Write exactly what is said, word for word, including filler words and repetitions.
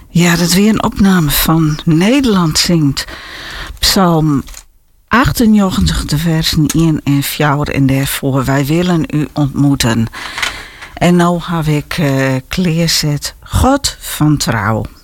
Ja, dat weer een opname van Nederland zingt. Psalm achtenjochtig, de versen één en vier en daarvoor wij willen u ontmoeten. En nou heb ik uh, kleerzet God van trouw.